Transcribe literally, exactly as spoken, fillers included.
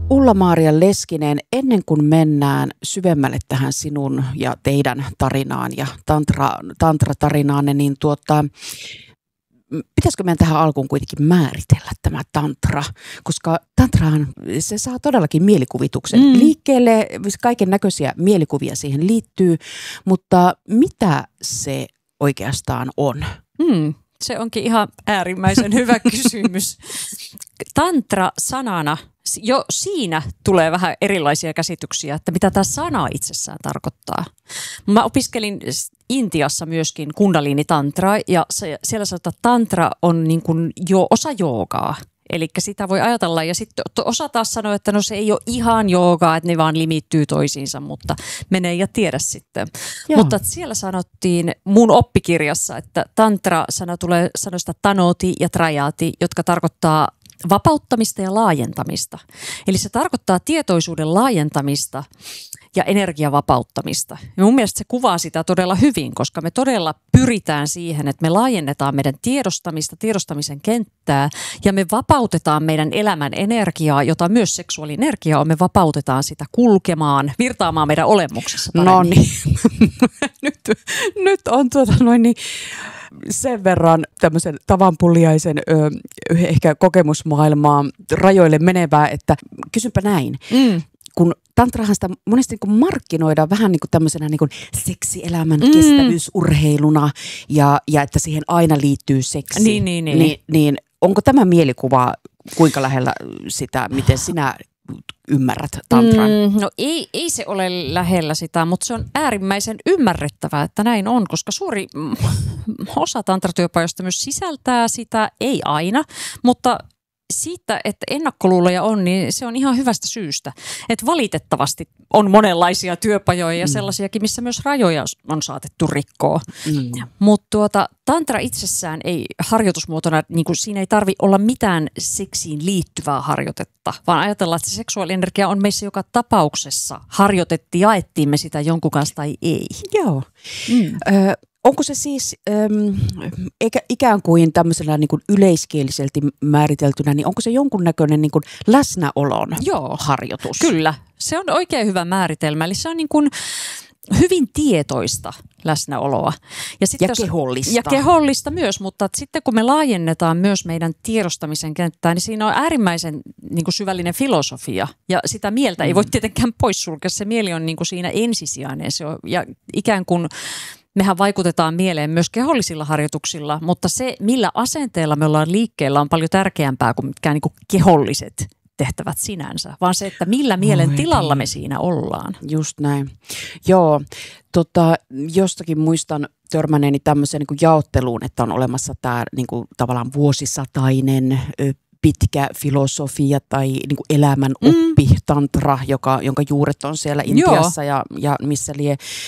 Ulla-Maria Leskinen, ennen kuin mennään syvemmälle tähän sinun ja teidän tarinaan ja tantra, tantra-tarinaanne, niin tuota, pitäisikö meidän tähän alkuun kuitenkin määritellä tämä tantra? Koska tantrahan, se saa todellakin mielikuvituksen mm. liikkeelle, kaiken näköisiä mielikuvia siihen liittyy, mutta mitä se oikeastaan on? Mm. Se onkin ihan äärimmäisen hyvä kysymys. Tantra sanana, jo siinä tulee vähän erilaisia käsityksiä, että mitä tämä sana itsessään tarkoittaa. Mä opiskelin Intiassa myöskin kundalini-tantraa ja se, siellä sanotaan, että tantra on niin kuin jo osa joogaa. Eli sitä voi ajatella ja sitten osa taas sanoo, että no se ei ole ihan joogaa, että ne vaan limittyy toisiinsa, mutta menee ja tiedä sitten. Joo. Mutta siellä sanottiin mun oppikirjassa, että tantra-sana tulee sanoista tanoti ja trajati, jotka tarkoittaa vapauttamista ja laajentamista. Eli se tarkoittaa tietoisuuden laajentamista ja energiavapauttamista. Ja mun mielestä se kuvaa sitä todella hyvin, koska me todella pyritään siihen, että me laajennetaan meidän tiedostamista, tiedostamisen kenttää ja me vapautetaan meidän elämän energiaa, jota myös seksuaalienergia on, me vapautetaan sitä kulkemaan, virtaamaan meidän olemuksessa paremmin. No niin, nyt, nyt on tuota noin niin sen verran tämmöisen tavanpulliaisen ö, ehkä kokemusmaailmaa rajoille menevää, että kysynpä näin. Mm. Kun tantrahan sitä monesti niin kuin markkinoidaan vähän niin kuin tämmöisenä niin kuin seksielämän mm. kestävyysurheiluna ja, ja että siihen aina liittyy seksi. Niin, niin, niin. Niin, niin onko tämä mielikuva kuinka lähellä sitä, miten sinä ymmärrät tantran? Mm, no ei, ei se ole lähellä sitä, mutta se on äärimmäisen ymmärrettävää, että näin on, koska suuri osa tantratyöpajoista myös sisältää sitä, ei aina, mutta siitä, että ennakkoluuloja on, niin se on ihan hyvästä syystä. Että valitettavasti on monenlaisia työpajoja ja mm. sellaisiakin, missä myös rajoja on saatettu rikkoa. Mm. Mutta tuota, tantra itsessään ei harjoitusmuotona, niin kuin siinä ei tarvi olla mitään seksiin liittyvää harjoitetta, vaan ajatellaan, että se seksuaalienergia on meissä joka tapauksessa. Harjoitettiin, jaettiin me sitä jonkun kanssa tai ei. Joo. Mm. Ö- Onko se siis äm, ikään kuin tämmöisellä niin kuin yleiskieliselti määriteltynä, niin onko se jonkunnäköinen niin kuin läsnäolon Joo, harjoitus? Kyllä, se on oikein hyvä määritelmä. Eli se on niin kuin hyvin tietoista läsnäoloa. Ja, ja kehollista. Ja kehollista myös, mutta sitten kun me laajennetaan myös meidän tiedostamisen kenttää, niin siinä on äärimmäisen niin kuin syvällinen filosofia. Ja sitä mieltä mm. ei voi tietenkään poissulkea. Se mieli on niin kuin siinä ensisijainen. Se on, ja ikään kuin mehän vaikutetaan mieleen myös kehollisilla harjoituksilla, mutta se, millä asenteella me ollaan liikkeellä, on paljon tärkeämpää kuin mitkään niin kuin keholliset tehtävät sinänsä, vaan se, että millä mielen tilalla me siinä ollaan. Just näin. Joo, tota, jostakin muistan törmänneeni tämmöiseen niin kuin jaotteluun, että on olemassa tämä niin kuin, tavallaan vuosisatainen pitkä filosofia tai niin kuin elämän oppi, mm. tantra, joka, jonka juuret on siellä Intiassa ja, ja missä lie.